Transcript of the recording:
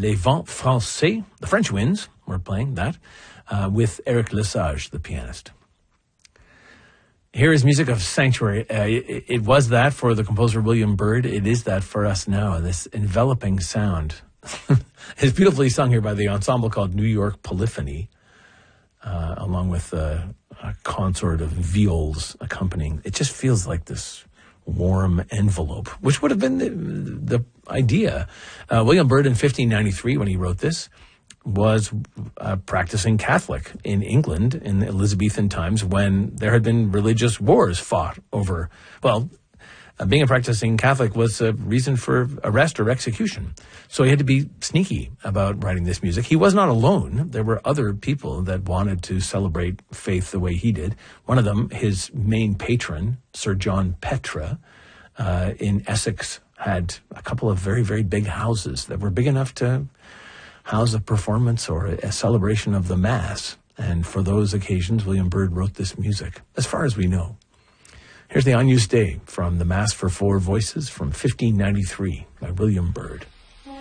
Les Vents Français, the French winds, were playing that, with Eric Lesage, the pianist. Here is music of Sanctuary. It was that for the composer William Byrd. It is that for us now, this enveloping sound. It's beautifully sung here by the ensemble called New York Polyphony, along with a consort of viols accompanying. It just feels like this warm envelope, which would have been the idea. William Byrd in 1593, when he wrote this, was a practicing Catholic in England in Elizabethan times when there had been religious wars fought over, being a practicing Catholic was a reason for arrest or execution. So he had to be sneaky about writing this music. He was not alone. There were other people that wanted to celebrate faith the way he did. One of them, his main patron, Sir John Petre, in Essex, had a couple of very, very big houses that were big enough to house a performance or a celebration of the Mass. And for those occasions, William Byrd wrote this music, as far as we know. Here's the Agnus Dei from the Mass for Four Voices from 1593 by William Byrd.